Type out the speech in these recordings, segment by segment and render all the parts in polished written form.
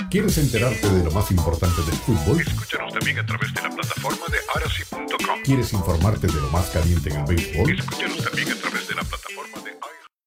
¿Quieres enterarte de lo más importante del fútbol? Escúchanos también a través de la plataforma de Arasi.com. ¿Quieres informarte de lo más caliente en el béisbol? Escúchanos también a través de la plataforma de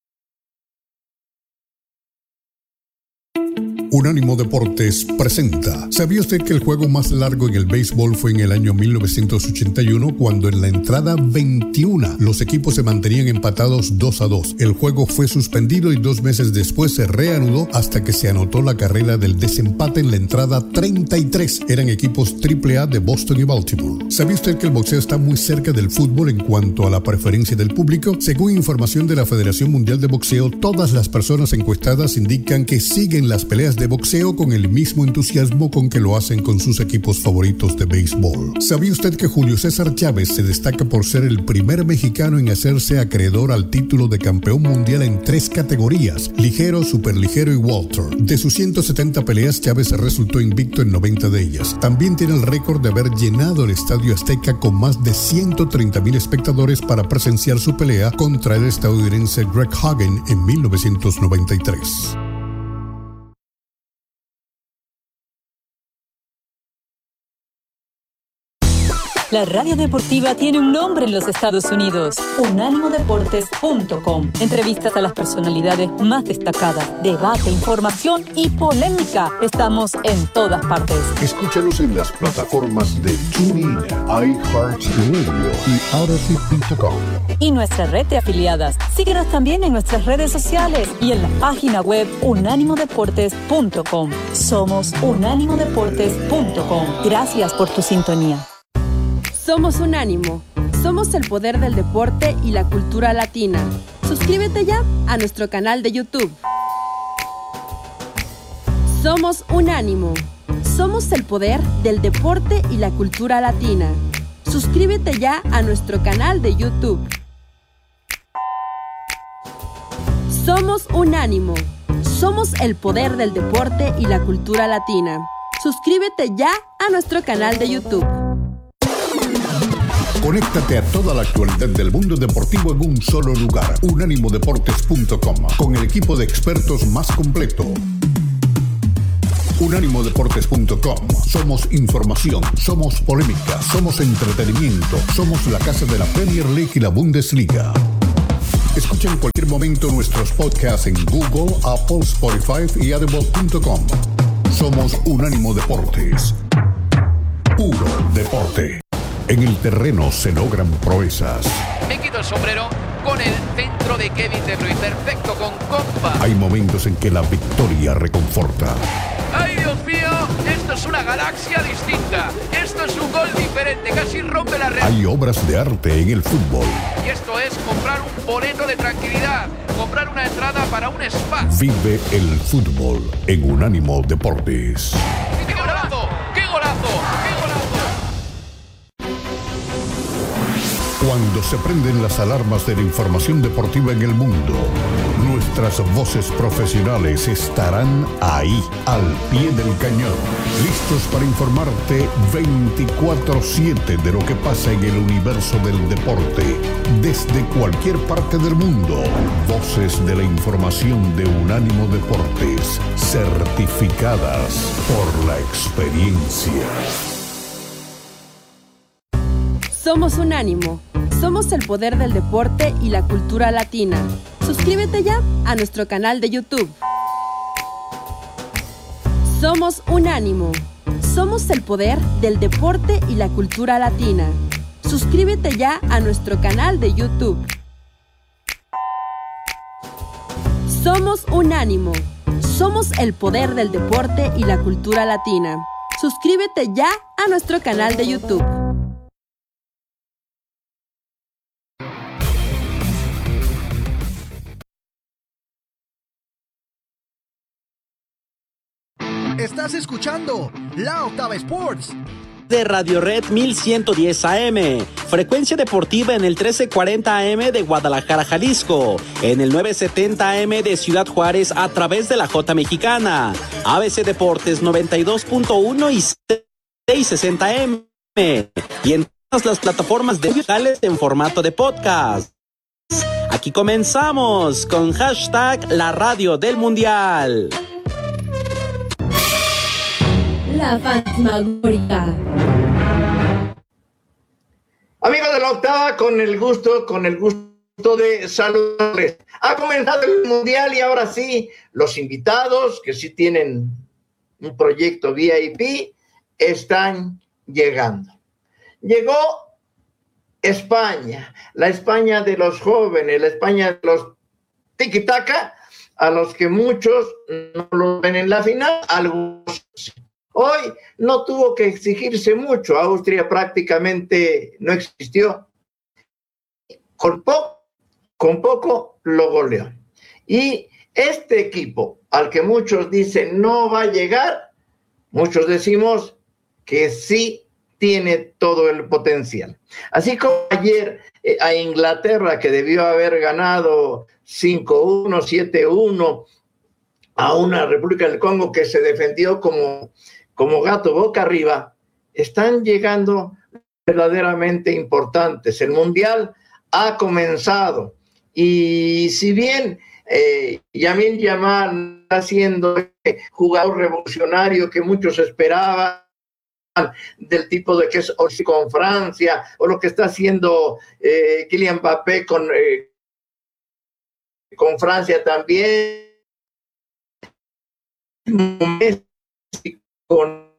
Unánimo Deportes presenta. ¿Sabía usted que el juego más largo en el béisbol fue en el año 1981, cuando en la entrada 21 los equipos se mantenían empatados 2-2? El juego fue suspendido y 2 meses después se reanudó hasta que se anotó la carrera del desempate en la entrada 33. Eran equipos AAA de Boston y Baltimore. ¿Sabía usted que el boxeo está muy cerca del fútbol en cuanto a la preferencia del público? Según información de la Federación Mundial de Boxeo, todas las personas encuestadas indican que siguen las peleas de boxeo con el mismo entusiasmo con que lo hacen con sus equipos favoritos de béisbol. ¿Sabía usted que Julio César Chávez se destaca por ser el primer mexicano en hacerse acreedor al título de campeón mundial en 3 categorías: ligero, superligero y welter? De sus 170 peleas, Chávez resultó invicto en 90 de ellas. También tiene el récord de haber llenado el Estadio Azteca con más de 130,000 espectadores para presenciar su pelea contra el estadounidense Greg Hagen en 1993. La radio deportiva tiene un nombre en los Estados Unidos: unánimodeportes.com. Entrevistas a las personalidades más destacadas, debate, información y polémica. Estamos en todas partes. Escúchanos en las plataformas de TuneIn, iHeartRadio y Arasi.com. Y nuestra red de afiliadas. Síguenos también en nuestras redes sociales y en la página web unánimodeportes.com. Somos unánimodeportes.com. Gracias por tu sintonía. Somos Unánimo. Somos el poder del deporte y la cultura latina. Suscríbete ya a nuestro canal de YouTube. Somos Unánimo. Somos el poder del deporte y la cultura latina. Suscríbete ya a nuestro canal de YouTube. Somos Unánimo. Somos el poder del deporte y la cultura latina. Suscríbete ya a nuestro canal de YouTube. Conéctate a toda la actualidad del mundo deportivo en un solo lugar: unánimodeportes.com, con el equipo de expertos más completo. Unánimodeportes.com. Somos información, somos polémica, somos entretenimiento, somos la casa de la Premier League y la Bundesliga. Escucha en cualquier momento nuestros podcasts en Google, Apple, Spotify y Audible.com. Somos Unánimo Deportes. Puro deporte. En el terreno se logran proezas. Me quito el sombrero con el centro de Kevin De Bruyne. Perfecto, con compa. Hay momentos en que la victoria reconforta. ¡Ay, Dios mío! Esto es una galaxia distinta. Esto es un gol diferente. Casi rompe la red. Hay obras de arte en el fútbol. Y esto es comprar un boleto de tranquilidad. Comprar una entrada para un spa. Vive el fútbol en Unánimo Deportes. ¡Qué golazo! ¡Qué golazo! ¡Qué golazo! Cuando se prenden las alarmas de la información deportiva en el mundo, nuestras voces profesionales estarán ahí, al pie del cañón, listos para informarte 24/7 de lo que pasa en el universo del deporte, desde cualquier parte del mundo. Voces de la información de Unánimo Deportes, certificadas por la experiencia. Somos Unánimo. Somos el poder del deporte y la cultura latina. Suscríbete ya a nuestro canal de YouTube. Somos Unánimo. Somos el poder del deporte y la cultura latina. Suscríbete ya a nuestro canal de YouTube. Somos Unánimo. Somos el poder del deporte y la cultura latina. Suscríbete ya a nuestro canal de YouTube. Estás escuchando La Octava Sports de Radio Red 1110 AM, frecuencia deportiva en el 1340 AM de Guadalajara, Jalisco, en el 970 AM de Ciudad Juárez a través de la J Mexicana, ABC Deportes 92.1 y 660 AM, y en todas las plataformas digitales en formato de podcast. Aquí comenzamos con hashtag La Radio del Mundial. La Fantasmagórica. Amigos de la octava, con el gusto de saludarles. Ha comenzado el Mundial y ahora sí, los invitados que sí tienen un proyecto VIP están llegando. Llegó España, la España de los jóvenes, la España de los tiki-taka, a los que muchos no lo ven en la final, algunos sí. Hoy no tuvo que exigirse mucho, Austria prácticamente no existió, con poco lo goleó. Y este equipo, al que muchos dicen no va a llegar, muchos decimos que sí tiene todo el potencial. Así como ayer a Inglaterra, que debió haber ganado 5-1, 7-1 a una República del Congo que se defendió como gato boca arriba, están llegando verdaderamente importantes. El Mundial ha comenzado y si bien Lamine Yamal está siendo jugador revolucionario que muchos esperaban, del tipo de que es con Francia, o lo que está haciendo Kylian Mbappé con Francia también, con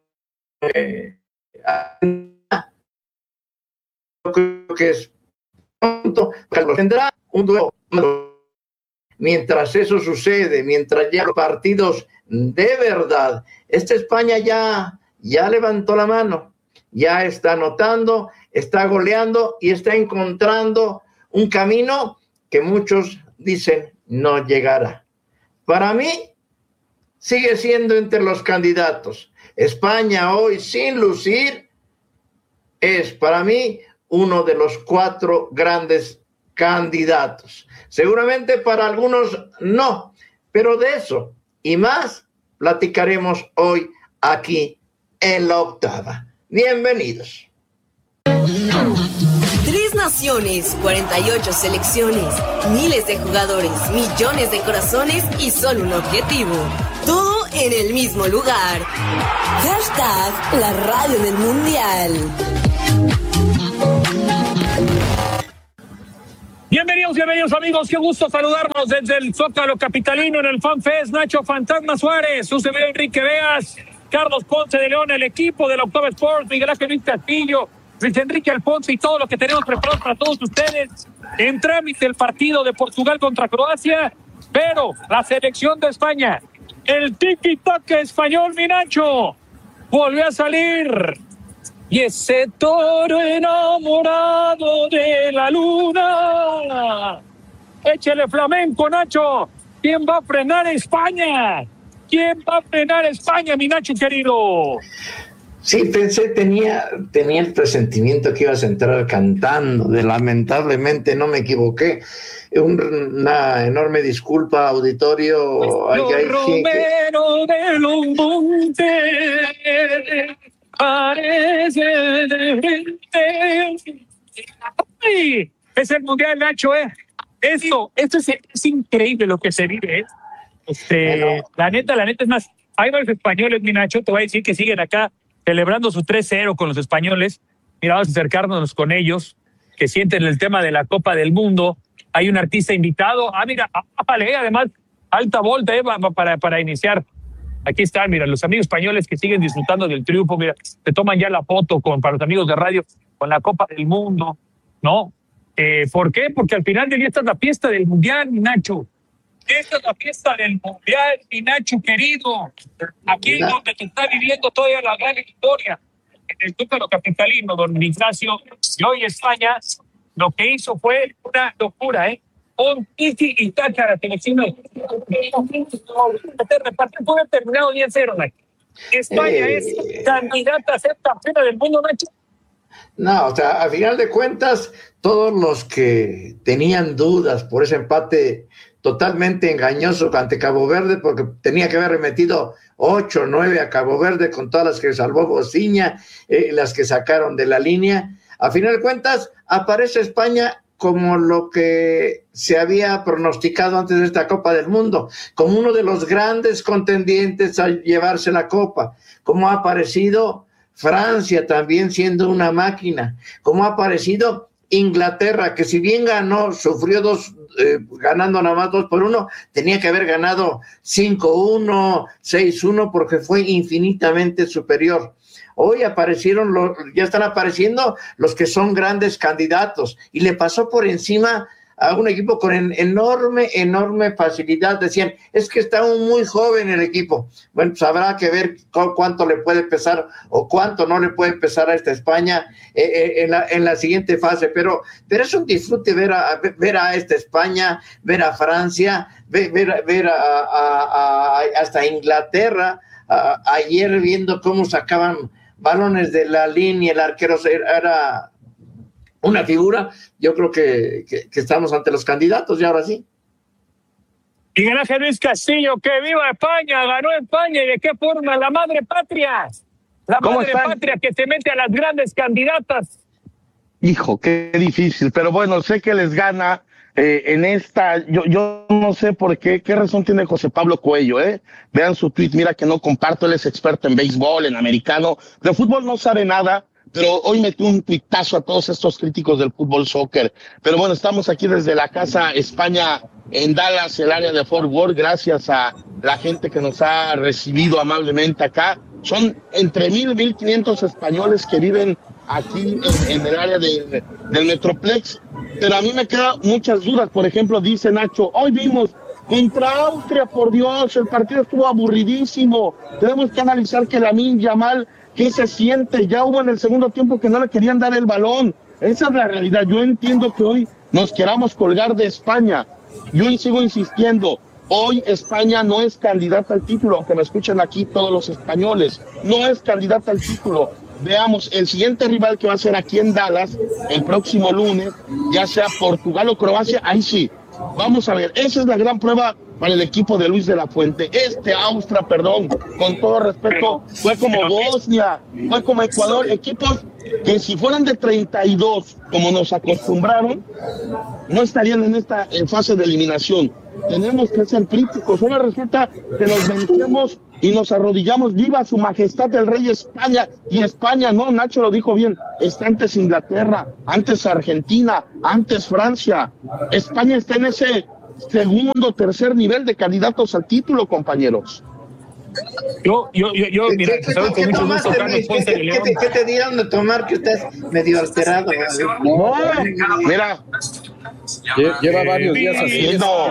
creo que es pronto, tendrá un duelo. Mientras eso sucede, mientras ya los partidos de verdad, esta España ya levantó la mano, ya está anotando, está goleando y está encontrando un camino que muchos dicen no llegará. Para mí, sigue siendo entre los candidatos. España hoy, sin lucir, es para mí uno de los 4 grandes candidatos. Seguramente para algunos no, pero de eso y más platicaremos hoy aquí en la octava. Bienvenidos. 3 naciones, 48 selecciones, miles de jugadores, millones de corazones y solo un objetivo. Todo en el mismo lugar. Hashtag la radio del mundial. Bienvenidos amigos, qué gusto saludarnos desde el Zócalo capitalino en el FanFest. Nacho Fantasma Suárez, su servidor Enrique Vegas, Carlos Ponce de León, el equipo de la Octava Sports, Miguel Ángel Luis Castillo, Luis Enrique Alfonso y todo lo que tenemos preparado para todos ustedes en trámite el partido de Portugal contra Croacia, pero la selección de España, el tiki-taka español, mi Nacho, volvió a salir. Y ese toro enamorado de la luna. Échele flamenco, Nacho. ¿Quién va a frenar a España? ¿Quién va a frenar a España, mi Nacho querido? Sí, tenía el presentimiento que ibas a entrar cantando. Lamentablemente no me equivoqué. Una enorme disculpa, auditorio. Los Romero de los Montes parece de frente. ¡Ay! Es el mundial, Nacho, Esto es increíble lo que se vive, Bueno. La neta es más, hay varios españoles, mi Nacho, te voy a decir que siguen acá celebrando su 3-0 con los españoles. Mira, vamos a acercarnos con ellos, que sienten el tema de la Copa del Mundo. Hay un artista invitado. Mira, además, alta volta para iniciar. Aquí están, mira, los amigos españoles que siguen disfrutando del triunfo. Mira, te toman ya la foto para los amigos de radio con la Copa del Mundo, ¿no? ¿Por qué? Porque al final del día esta es la fiesta del Mundial, mi Nacho. Esta es la fiesta del Mundial, mi Nacho querido. Aquí es donde se está viviendo todavía la gran historia. En el Zócalo capitalino, don Ignacio. Y hoy España lo que hizo fue una locura, Un tiki-taka la selección. Puede haber terminado 10-0, Nacho. España es candidata a ser campeona del mundo, Nacho. No, o sea, a final de cuentas, todos los que tenían dudas por ese empate totalmente engañoso ante Cabo Verde, porque tenía que haber remetido 8 o 9 a Cabo Verde con todas las que salvó Bociña, las que sacaron de la línea. A final de cuentas, aparece España como lo que se había pronosticado antes de esta Copa del Mundo, como uno de los grandes contendientes a llevarse la Copa, como ha aparecido Francia también siendo una máquina, como ha aparecido Inglaterra, que si bien ganó, sufrió ganando nada más 2-1, tenía que haber ganado 5-1, 6-1, porque fue infinitamente superior. Hoy ya están apareciendo los que son grandes candidatos, y le pasó por encima a un equipo con enorme facilidad. Decían, es que está muy joven el equipo. Bueno, pues habrá que ver cuánto le puede pesar o cuánto no le puede pesar a esta España en la siguiente fase, pero es un disfrute ver a esta España, ver a Francia, ver hasta Inglaterra. Ayer viendo cómo sacaban balones de la línea, el arquero era una figura. Yo creo que estamos ante los candidatos y ahora sí. Miguel Ángel Luis Castillo, que viva España, ganó España, y de qué forma, la madre patria, patria que se mete a las grandes candidatas. Hijo, qué difícil, pero bueno, sé que les gana en esta, yo no sé por qué razón tiene José Pablo Cuello, vean su tweet, mira que no comparto, él es experto en béisbol, en americano, de fútbol no sabe nada, pero hoy metió un tuitazo a todos estos críticos del fútbol soccer. Pero bueno, estamos aquí desde la Casa España en Dallas, el área de Fort Worth, gracias a la gente que nos ha recibido amablemente acá. Son entre 1,500 españoles que viven aquí en el área del Metroplex, pero a mí me quedan muchas dudas. Por ejemplo, dice Nacho, hoy vimos contra Austria, por Dios, el partido estuvo aburridísimo, tenemos que analizar que Lamine Yamal, ¿qué se siente? Ya hubo en el segundo tiempo que no le querían dar el balón. Esa es la realidad. Yo entiendo que hoy nos queramos colgar de España. Yo sigo insistiendo, hoy España no es candidata al título, aunque me escuchen aquí todos los españoles, no es candidata al título. Veamos, el siguiente rival que va a ser aquí en Dallas, el próximo lunes, ya sea Portugal o Croacia, ahí sí. Vamos a ver, esa es la gran prueba para el equipo de Luis de la Fuente. Austria, con todo respeto, fue como Bosnia, fue como Ecuador, equipos que si fueran de 32, como nos acostumbraron, no estarían en esta fase de eliminación. Tenemos que ser críticos. Ahora resulta que nos vencemos y nos arrodillamos. Viva su majestad el rey España. Y España, no, Nacho lo dijo bien, está antes Inglaterra, antes Argentina, antes Francia. España está en ese segundo, tercer nivel de candidatos al título, compañeros. Mira, ¿Qué te dieron de tomar que estás medio alterado? No, mira, lleva varios días así.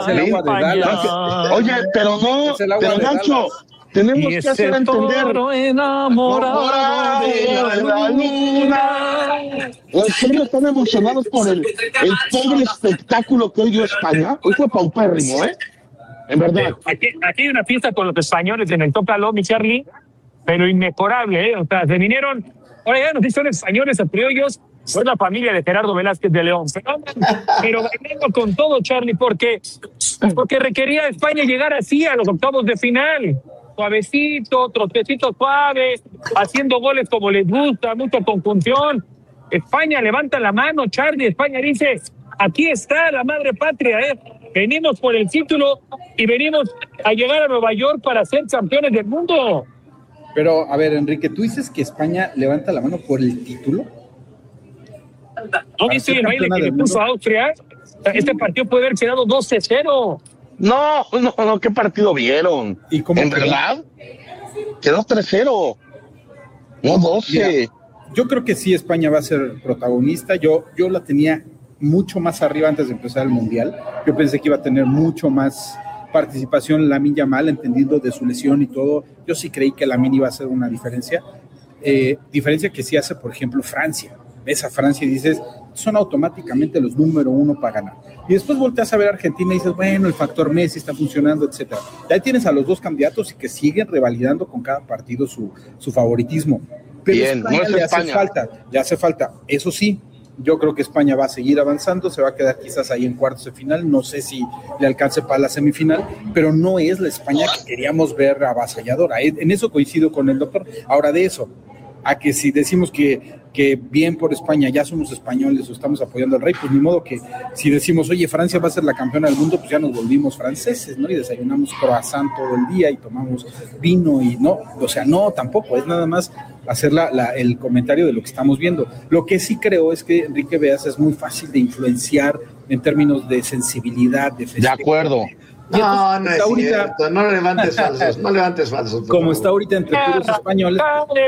Oye, pero Nacho, tenemos que hacer entender. Enamorado de la luna. ¿En serio están emocionados por el pobre espectáculo que hoy dio España? Hoy fue paupérrimo, en verdad. Aquí hay una fiesta con los españoles en el Tócalo, mi Charlie, pero inmejorable, O sea, se vinieron, ahora ya nos dicen españoles a criollos, fue la familia de Gerardo Velázquez de León. Pero venimos con todo, Charlie, porque requería España llegar así a los octavos de final. Suavecito, trotecito suave, haciendo goles como les gusta, mucha conjunción. España levanta la mano, Charlie, España dice, aquí está la madre patria, venimos por el título y venimos a llegar a Nueva York para ser campeones del mundo. Pero, a ver, Enrique, ¿tú dices que España levanta la mano por el título? ¿No viste el baile que le puso a Austria? Este partido puede haber quedado 12-0. No, ¿qué partido vieron? ¿Y cómo ¿En verdad? Quedó 3-0. No 12. Mira, yo creo que sí, España va a ser protagonista. Yo la tenía mucho más arriba antes de empezar el Mundial. Yo pensé que iba a tener mucho más participación Lamine Yamal, entendiendo de su lesión y todo. Yo sí creí que Lamine iba a hacer una diferencia. Diferencia que sí hace, por ejemplo, Francia. Ves a Francia y dices, son automáticamente los número uno para ganar. Y después volteas a ver a Argentina y dices, bueno, el factor Messi está funcionando, etcétera. Ya tienes a los dos candidatos y que siguen revalidando con cada partido su favoritismo. Pero bien, España no es le España. le hace falta. Eso sí, yo creo que España va a seguir avanzando, se va a quedar quizás ahí en cuartos de final, no sé si le alcance para la semifinal, pero no es la España que queríamos ver avasalladora. En eso coincido con el doctor. Ahora, de eso a que si decimos que que bien por España, ya somos españoles o estamos apoyando al rey, pues ni modo que si decimos, oye, Francia va a ser la campeona del mundo, pues ya nos volvimos franceses, ¿no? Y desayunamos croissant todo el día y tomamos vino y no, o sea, no, tampoco, es nada más hacer el comentario de lo que estamos viendo. Lo que sí creo es que Enrique Beas es muy fácil de influenciar en términos de sensibilidad, de festejo. De acuerdo. No, no es cierto, no levantes falsos, no levantes falsos. Como está ahorita entre puros españoles.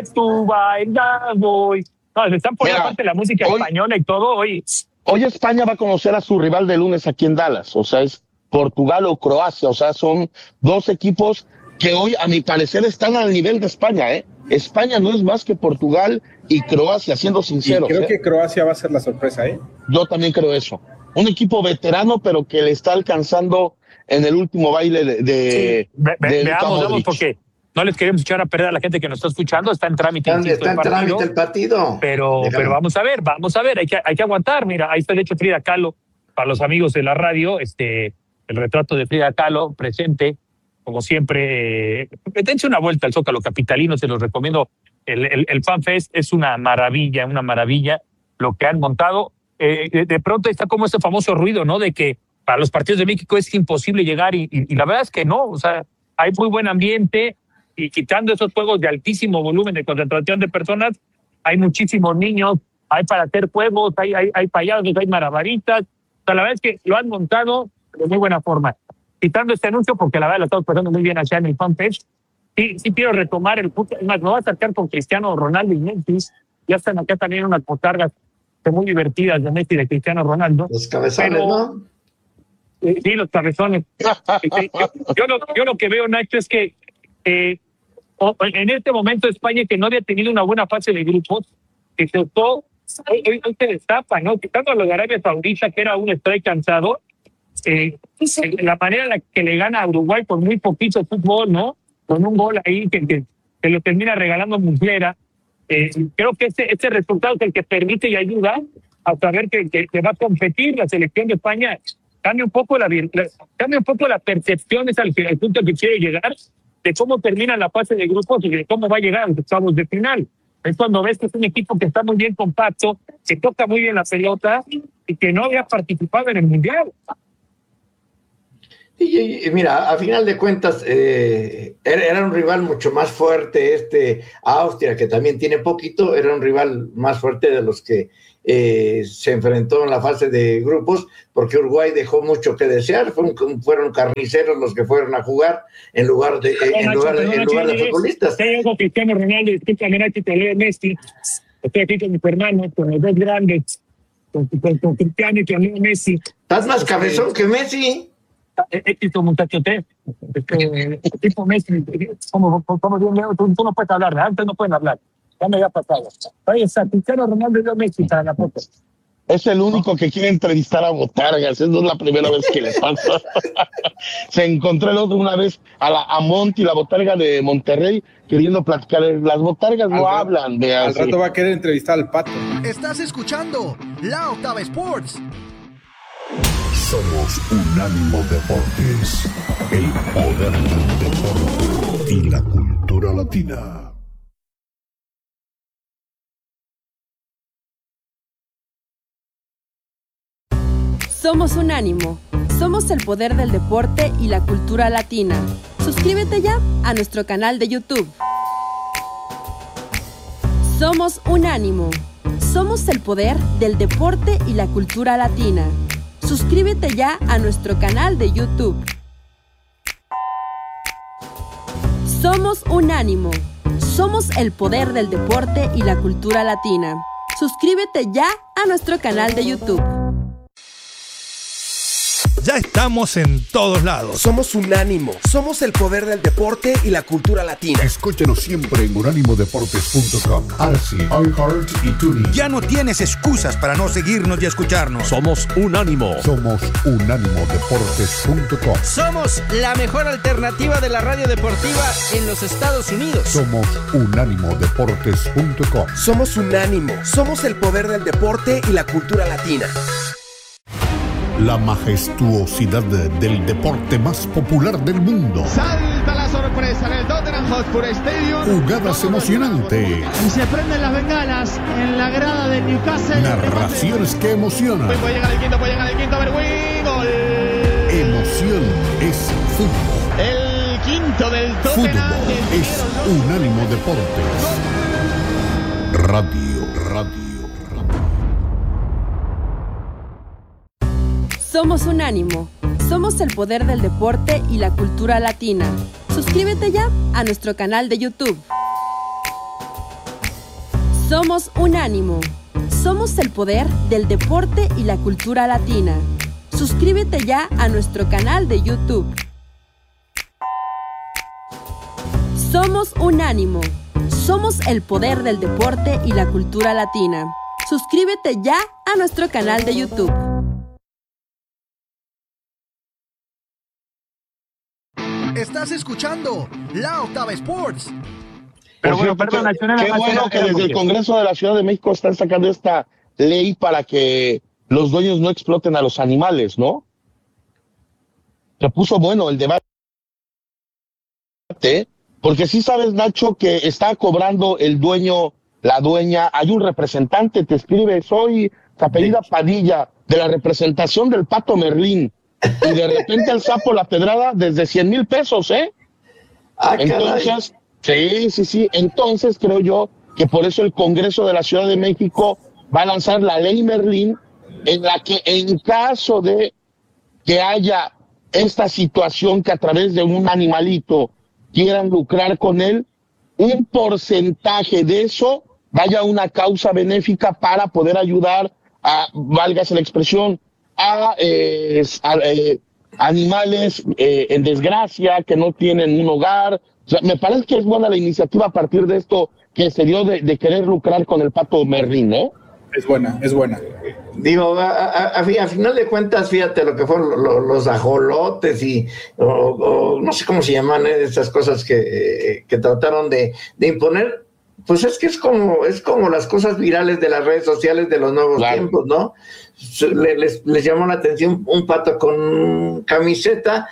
No, le están poniendo aparte la música española y todo hoy. Hoy España va a conocer a su rival de lunes aquí en Dallas, o sea, es Portugal o Croacia, o sea, son dos equipos que hoy, a mi parecer, están al nivel de España, ¿eh? España no es más que Portugal y Croacia, siendo sinceros. Y creo que Croacia va a ser la sorpresa, ¿eh? Yo también creo eso. Un equipo veterano, pero que le está alcanzando en el último baile de veamos, porque no les queremos echar a perder a la gente que nos está escuchando, está en trámite. Está en trámite el partido. Pero vamos a ver, hay que aguantar. Mira, ahí está de hecho Frida Kahlo, para los amigos de la radio, el retrato de Frida Kahlo presente, como siempre. Dense una vuelta al Zócalo capitalino, se los recomiendo. El Fan Fest es una maravilla lo que han montado. De pronto está como ese famoso ruido, ¿no? De que para los partidos de México es imposible llegar y la verdad es que no, o sea, hay muy buen ambiente y quitando esos juegos de altísimo volumen de concentración de personas, hay muchísimos niños, hay para hacer juegos, hay payasos, hay maravaritas, o sea, la verdad es que lo han montado de muy buena forma. Quitando este anuncio, porque la verdad lo estamos pasando muy bien allá en el Fan Fest, sí quiero retomar el punto, además me voy a acercar con Cristiano Ronaldo y Messi, ya están acá también unas botargas muy divertidas de Messi y de Cristiano Ronaldo. Los cabezones, ¿no? Sí, los cabezones. Yo lo que veo, Nacho, es que en este momento España, que no había tenido una buena fase de grupos, que hoy se destapa, ¿no? Quitando a lo de Arabia Saudita, que era un strike cansado, la manera en la que le gana a Uruguay por muy poquito fútbol, ¿no? Con un gol ahí que lo termina regalando Muslera. Creo que este resultado es el que permite y ayuda a saber que va a competir la selección de España. Cambia un poco la percepción, es al punto al que quiere llegar, de cómo termina la fase de grupos y de cómo va a llegar a los octavos de final. Es cuando ves que es un equipo que está muy bien compacto, que toca muy bien la pelota y que no había participado en el Mundial. Y mira, a final de cuentas, era un rival mucho más fuerte Austria, que también tiene poquito, era un rival más fuerte de los que se enfrentó en la fase de grupos, porque Uruguay dejó mucho que desear, fueron carniceros los que fueron a jugar en lugar de futbolistas. Tengo Cristiano Ronaldo, te leo Messi, estoy aquí con mis hermanos, con los dos grandes, con Cristiano y con Leo Messi. ¿Estás más cabezón que Messi? Éxito, muchachote. Tipo Messi, como bien Leo, tú no puedes hablar, antes no pueden hablar. Ya me había pasado. Ahí está, Cristiano Ronaldo y Leo Messi para la foto. Es el único que quiere entrevistar a botargas, esa no es la primera vez que le pasa. Se encontró el otro una vez a Monty, la botarga de Monterrey, queriendo platicar. Las botargas no hablan. Al rato va a querer entrevistar al Pato. Estás escuchando La Octava Sports. Somos Unánimo Deportes, el poder del deporte y la cultura latina. Somos Unánimo. Somos el poder del deporte y la cultura latina. Suscríbete ya a nuestro canal de YouTube. Somos Unánimo. Somos el poder del deporte y la cultura latina. Suscríbete ya a nuestro canal de YouTube. Somos Unánimo. Somos el poder del deporte y la cultura latina. Suscríbete ya a nuestro canal de YouTube. Ya estamos en todos lados. Somos Unánimo. Somos el poder del deporte y la cultura latina. Escúchanos siempre en unánimodeportes.com, Arsi, iHeart y TuneIn. Ya no tienes excusas para no seguirnos y escucharnos. Somos Unánimo. Somos unánimodeportes.com. Somos la mejor alternativa de la radio deportiva en los Estados Unidos. Somos unánimodeportes.com. Somos Unánimo. Somos el poder del deporte y la cultura latina. La majestuosidad del deporte más popular del mundo. Salta la sorpresa en el Tottenham Tottenham Hotspur Stadium. Jugadas emocionantes. Y se prenden las bengalas en la grada del Newcastle. Narraciones que emocionan. Puede llegar el quinto, Berwin. Gol. Emoción es fútbol. El quinto del Tottenham. Fútbol es Unánimo Deportes. Radio. Somos Unánimo. Somos el poder del deporte y la cultura latina. Suscríbete ya a nuestro canal de YouTube. Somos Unánimo. Somos el poder del deporte y la cultura latina. Suscríbete ya a nuestro canal de YouTube. Somos Unánimo. Somos el poder del deporte y la cultura latina. Suscríbete ya a nuestro canal de YouTube. Estás escuchando La Octava Sports. Pero bueno, qué bueno que desde el Congreso de la Ciudad de México están sacando esta ley para que los dueños no exploten a los animales, ¿no? Se puso bueno el debate, porque sí sabes, Nacho, que está cobrando el dueño, la dueña, hay un representante, te escribe, soy, se apellida Padilla, de la representación del Pato Merlín, y de repente el sapo La Pedrada desde 100,000 pesos, ¿eh? Entonces, sí, entonces creo yo que por eso el Congreso de la Ciudad de México va a lanzar la ley Merlín, en la que en caso de que haya esta situación que a través de un animalito quieran lucrar con él, un porcentaje de eso vaya a una causa benéfica para poder ayudar a, válgase la expresión, a animales en desgracia, que no tienen un hogar. O sea, me parece que es buena la iniciativa a partir de esto que se dio de querer lucrar con el Pato Merlín, ¿no? Es buena. Digo, a final de cuentas, fíjate lo que fueron los ajolotes y o no sé cómo se llaman esas cosas que trataron de imponer. Pues es que es como las cosas virales de las redes sociales de los nuevos tiempos, ¿no? Les llamó la atención un pato con camiseta.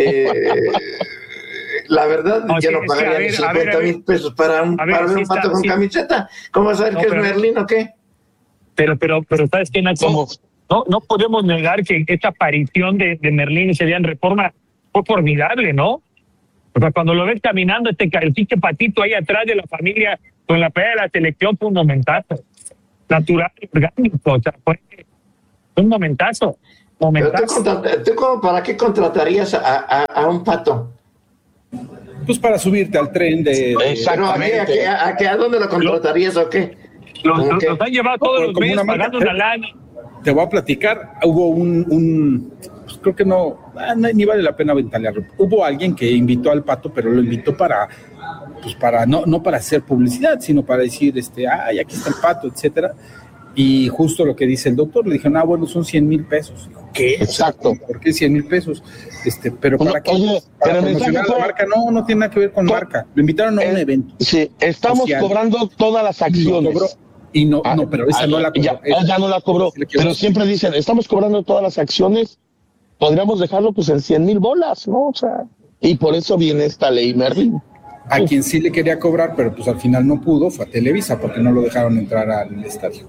La verdad, yo no pagaría 50,000 pesos para ver un pato con camiseta. ¿Cómo vas a ver que es Merlín o qué? Pero ¿sabes qué, Nacho? No podemos negar que esta aparición de Merlín ese día en Reforma fue formidable, ¿no? O sea, cuando lo ves caminando, el pinche patito ahí atrás de la familia con la pelea de la selección, fue un momentazo. Natural, orgánico, o sea, fue un momentazo. ¿Tú para qué contratarías a un pato? Pues para subirte al tren de... Exactamente. ¿A dónde lo contratarías o qué? Los han llevado todos los meses pagando una lana. Te voy a platicar, hubo pues creo que no, ni vale la pena ventanearlo. Hubo alguien que invitó al pato, pero lo invitó para no para hacer publicidad, sino para decir, aquí está el pato, etcétera. Y justo lo que dice el doctor, le dijeron, bueno, son 100,000 pesos. Dijo, ¿qué? Exacto. ¿Por qué 100,000 pesos? Pero ¿para qué? ¿Para promocionar la marca? No tiene nada que ver con marca. Lo invitaron a un evento. Sí, estamos social. Cobrando todas las acciones. Pero esa no la cobró. Ya no la cobró. Pero siempre dicen, estamos cobrando todas las acciones, podríamos dejarlo pues en 100,000 bolas, ¿no? O sea, y por eso viene esta ley Merlín. A quien sí le quería cobrar, pero pues al final no pudo, fue a Televisa, porque no lo dejaron entrar al estadio.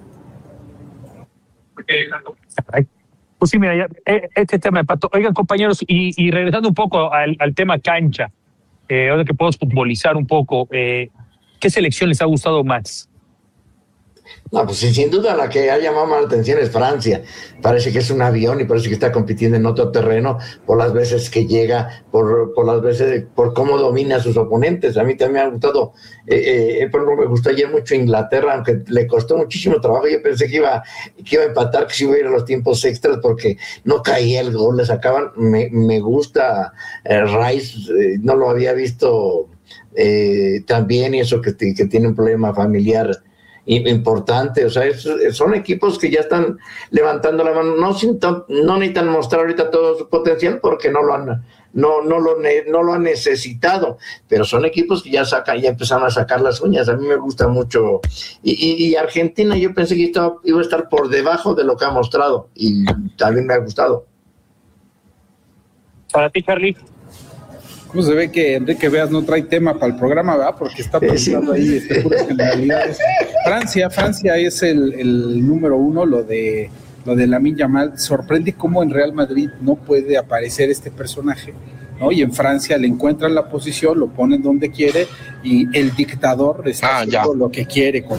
Pues sí, mira, este tema de pato. Oigan, compañeros, y regresando un poco al tema cancha, ahora que podemos futbolizar un poco, ¿qué selección les ha gustado más? No, pues sin duda la que ha llamado más la atención es Francia. Parece que es un avión y parece que está compitiendo en otro terreno por las veces que llega, por cómo domina a sus oponentes. A mí también me ha gustado, por ejemplo, me gustó ayer mucho Inglaterra, aunque le costó muchísimo trabajo. Yo pensé que iba a empatar, que se iba a ir a los tiempos extras porque no caía el gol, le sacaban. Me gusta Rice, no lo había visto también, y eso que tiene un problema familiar importante. O sea, son equipos que ya están levantando la mano, no necesitan mostrar ahorita todo su potencial porque no lo han necesitado, pero son equipos que ya empezaron a sacar las uñas. A mí me gusta mucho, y Argentina yo pensé que iba a estar por debajo de lo que ha mostrado, y también me ha gustado. Para ti, Charlie. Pues se ve que Enrique Veas no trae tema para el programa, ¿verdad? Porque está pensando ahí puras generalidades. Francia es el número uno, lo de Lamine Yamal. Sorprende cómo en Real Madrid no puede aparecer este personaje, ¿no? Y en Francia le encuentran la posición, lo ponen donde quiere y el dictador está haciendo lo que quiere con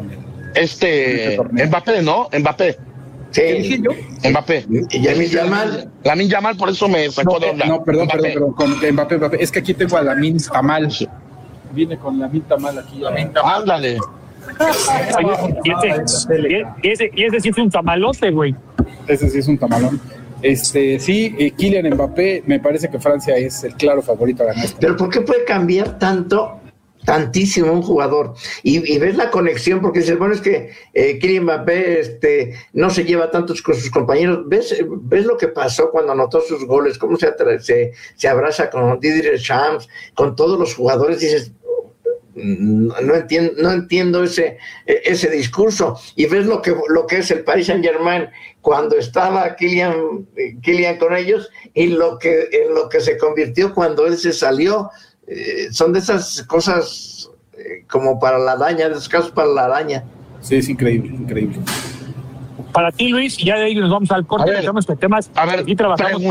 él. Mbappé, ¿no? Mbappé. Sí. ¿Qué dije yo? Mbappé. Lamine Yamal, por eso me sacó de onda. No, perdón, con Mbappé. Es que aquí tengo a Lamine Tamal. Viene con Lamine Tamal aquí. Ándale. Y ese sí es un tamalote, güey. Ese sí es un tamalón. Kylian Mbappé, me parece que Francia es el claro favorito a ganar. Pero ¿por qué puede cambiar tantísimo un jugador? Y ves la conexión, porque dices, bueno, es que Kylian Mbappé no se lleva tantos con sus compañeros. ¿Ves lo que pasó cuando anotó sus goles? Cómo se abraza con Didier Deschamps, con todos los jugadores. Dices, no entiendo ese discurso. Y ves lo que es el Paris Saint-Germain cuando estaba Kylian con ellos y en lo que se convirtió cuando él se salió. Son de esas cosas como para la araña, de esos casos para la araña. Sí, es increíble. Para ti, Luis, ya de ahí nos vamos al corte, dejamos con temas. Aquí trabajamos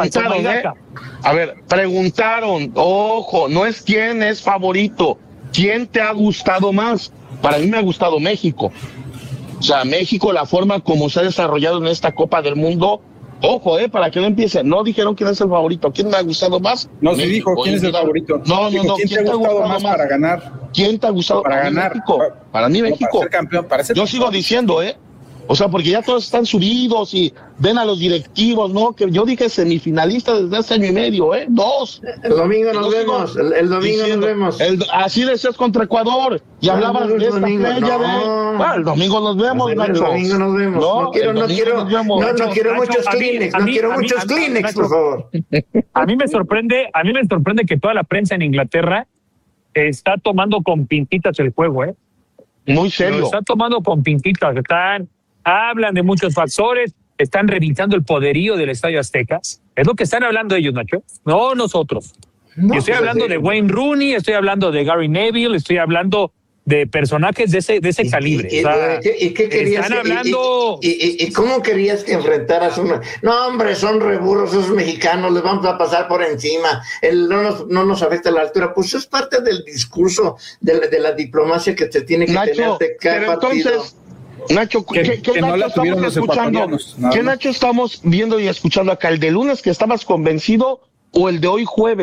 preguntaron, ojo, no es quién es favorito, quién te ha gustado más. Para mí me ha gustado México. O sea, México, la forma como se ha desarrollado en esta Copa del Mundo. Ojo, para que no empiece, no dijeron quién es el favorito, quién me ha gustado más. No, sí dijo quién es el favorito. No. ¿Quién te ha gustado más para ganar? ¿Quién te ha gustado para ganar? México. Para mí México. Para ser campeón, Yo sigo diciendo, o sea, porque ya todos están subidos y ven a los directivos, ¿no? Que yo dije semifinalista desde hace año y medio, 2. El domingo nos vemos, el domingo nos vemos. Así decías contra Ecuador, y hablabas de esta playa Bueno, el domingo nos vemos, Nacho. El domingo nos vemos. No quiero muchos Kleenex, por favor. A mí me sorprende que toda la prensa en Inglaterra está tomando con pintitas el juego, Muy serio. Lo está tomando con pintitas, hablan de muchos factores, están revisando el poderío del Estadio Azteca. Es lo que están hablando ellos, Nacho, no nosotros. Estoy hablando de Wayne Rooney, estoy hablando de Gary Neville, estoy hablando de personajes de ese calibre. ¿Y qué querías? Están hablando... ¿Y cómo querías que enfrentaras una? No, hombre, son reburros esos mexicanos, les vamos a pasar por encima. No nos afecta la altura. Pues es parte del discurso de la diplomacia que se tiene que tener de cada partido. Entonces, Nacho, ¿qué Nacho estamos escuchando? ¿Qué Nacho estamos viendo y escuchando acá? ¿El de lunes que estabas convencido o el de hoy jueves?